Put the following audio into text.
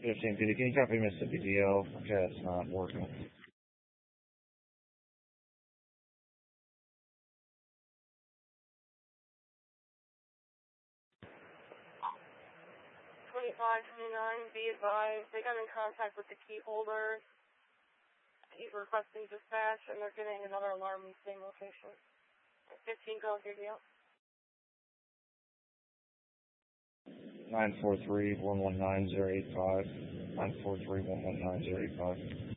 15 PD, can you copy Mississippi DL? Okay, it's not working. 2529, be advised, they got in contact with the key holder. He's requesting dispatch, and they're getting another alarm in the same location. 15, go here, deal. 943-119-085. 943-119-085.